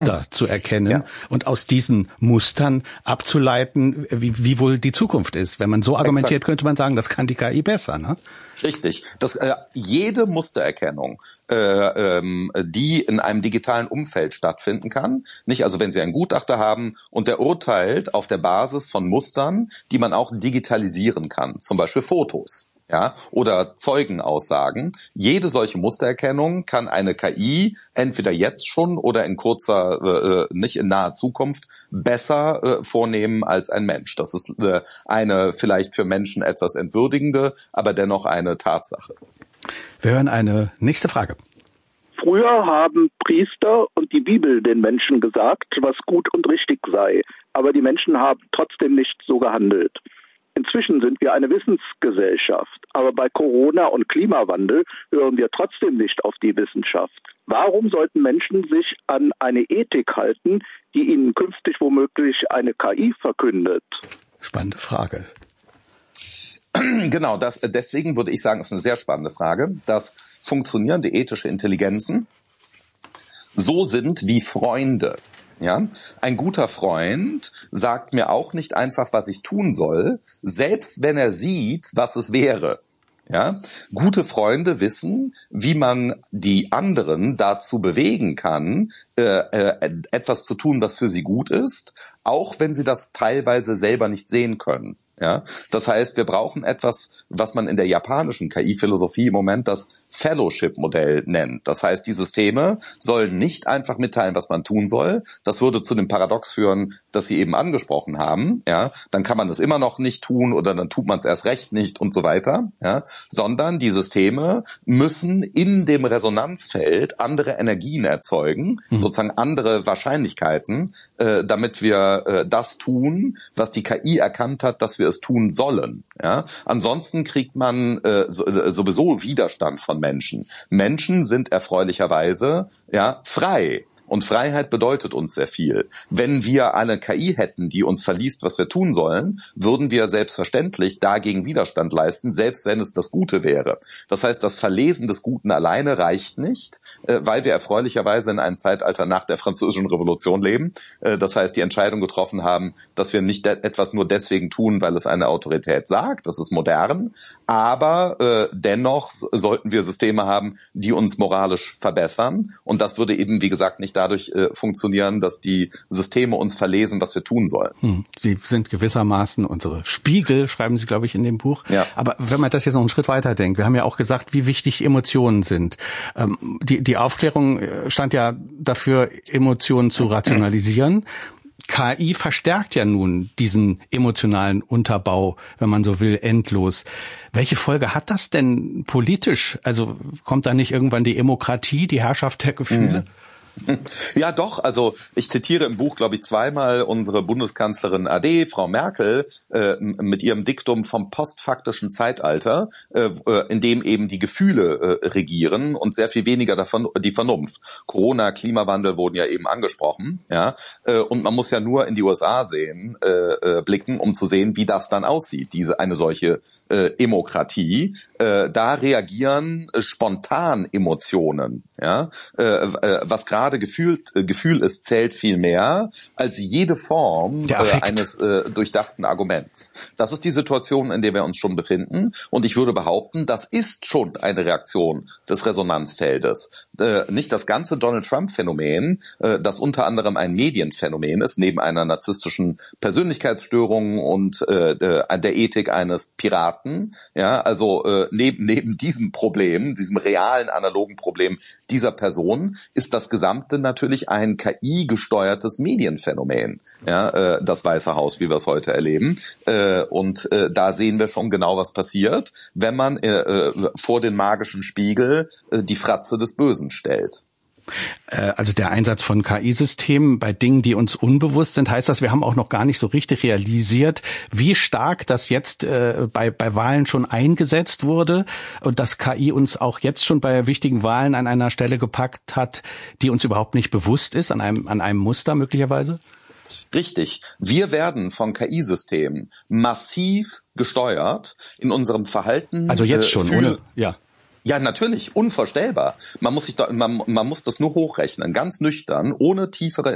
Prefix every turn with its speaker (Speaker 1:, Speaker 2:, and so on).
Speaker 1: Muster zu erkennen und aus diesen Mustern abzuleiten, wie wohl die Zukunft ist. Wenn man so argumentiert, könnte man sagen, das kann die KI besser, ne?
Speaker 2: Richtig. Jede Mustererkennung, die in einem digitalen Umfeld stattfinden kann, nicht? Also wenn Sie einen Gutachter haben und der urteilt auf der Basis von Mustern, die man auch digitalisieren kann, zum Beispiel Fotos. Ja, oder Zeugenaussagen. Jede solche Mustererkennung kann eine KI entweder jetzt schon oder in nicht in naher Zukunft besser vornehmen als ein Mensch. Das ist eine vielleicht für Menschen etwas entwürdigende, aber dennoch eine Tatsache.
Speaker 1: Wir hören eine nächste Frage.
Speaker 3: Früher haben Priester und die Bibel den Menschen gesagt, was gut und richtig sei. Aber die Menschen haben trotzdem nicht so gehandelt. Inzwischen sind wir eine Wissensgesellschaft, aber bei Corona und Klimawandel hören wir trotzdem nicht auf die Wissenschaft. Warum sollten Menschen sich an eine Ethik halten, die ihnen künftig womöglich eine KI verkündet?
Speaker 1: Spannende Frage.
Speaker 2: Genau, deswegen würde ich sagen, ist eine sehr spannende Frage, dass funktionierende ethische Intelligenzen so sind wie Freunde. Ja, ein guter Freund sagt mir auch nicht einfach, was ich tun soll, selbst wenn er sieht, was es wäre. Ja, gute Freunde wissen, wie man die anderen dazu bewegen kann, etwas zu tun, was für sie gut ist, auch wenn sie das teilweise selber nicht sehen können. Ja, das heißt, wir brauchen etwas, was man in der japanischen KI-Philosophie im Moment das Fellowship-Modell nennt. Das heißt, die Systeme sollen nicht einfach mitteilen, was man tun soll. Das würde zu dem Paradox führen, das Sie eben angesprochen haben. Ja, dann kann man es immer noch nicht tun oder dann tut man es erst recht nicht und so weiter. Ja, sondern die Systeme müssen in dem Resonanzfeld andere Energien erzeugen, sozusagen andere Wahrscheinlichkeiten, damit wir das tun, was die KI erkannt hat, dass wir es tun sollen. Ja? Ansonsten kriegt man sowieso Widerstand von Menschen. Menschen sind erfreulicherweise frei. Und Freiheit bedeutet uns sehr viel. Wenn wir eine KI hätten, die uns verliest, was wir tun sollen, würden wir selbstverständlich dagegen Widerstand leisten, selbst wenn es das Gute wäre. Das heißt, das Verlesen des Guten alleine reicht nicht, weil wir erfreulicherweise in einem Zeitalter nach der Französischen Revolution leben. Das heißt, die Entscheidung getroffen haben, dass wir nicht etwas nur deswegen tun, weil es eine Autorität sagt. Das ist modern. Aber dennoch sollten wir Systeme haben, die uns moralisch verbessern. Und das würde eben, wie gesagt, nicht dadurch funktionieren, dass die Systeme uns verlesen, was wir tun sollen.
Speaker 1: Sie sind gewissermaßen unsere Spiegel, schreiben Sie, glaube ich, in dem Buch. Ja. Aber wenn man das jetzt noch einen Schritt weiter denkt, wir haben ja auch gesagt, wie wichtig Emotionen sind. Die Aufklärung stand ja dafür, Emotionen zu rationalisieren. KI verstärkt ja nun diesen emotionalen Unterbau, wenn man so will, endlos. Welche Folge hat das denn politisch? Also kommt da nicht irgendwann die Demokratie, die Herrschaft der Gefühle?
Speaker 2: Ja, doch. Also ich zitiere im Buch, glaube ich, zweimal unsere Bundeskanzlerin AD, Frau Merkel, mit ihrem Diktum vom postfaktischen Zeitalter, in dem eben die Gefühle regieren und sehr viel weniger davon die Vernunft. Corona, Klimawandel wurden ja eben angesprochen, ja. Und man muss ja nur in die USA blicken, um zu sehen, wie das dann aussieht, eine solche Emokratie. Da reagieren spontan Emotionen, ja. Was gerade Gefühl ist, zählt viel mehr als jede Form eines durchdachten Arguments. Das ist die Situation, in der wir uns schon befinden. Und ich würde behaupten, das ist schon eine Reaktion des Resonanzfeldes. Nicht das ganze Donald Trump-Phänomen, das unter anderem ein Medienphänomen ist, neben einer narzisstischen Persönlichkeitsstörung und der Ethik eines Piraten. Ja, also neben diesem Problem, diesem realen analogen Problem dieser Person, ist das Gesamte natürlich ein KI-gesteuertes Medienphänomen, ja, das Weiße Haus, wie wir es heute erleben. Und da sehen wir schon genau, was passiert, wenn man vor den magischen Spiegel die Fratze des Bösen stellt.
Speaker 1: Also der Einsatz von KI-Systemen bei Dingen, die uns unbewusst sind, heißt das, wir haben auch noch gar nicht so richtig realisiert, wie stark das jetzt bei Wahlen schon eingesetzt wurde und dass KI uns auch jetzt schon bei wichtigen Wahlen an einer Stelle gepackt hat, die uns überhaupt nicht bewusst ist, an einem Muster möglicherweise?
Speaker 2: Richtig. Wir werden von KI-Systemen massiv gesteuert in unserem Verhalten.
Speaker 1: Also jetzt schon, ohne? Ja.
Speaker 2: Ja, natürlich, unvorstellbar. Man muss das nur hochrechnen, ganz nüchtern, ohne tiefere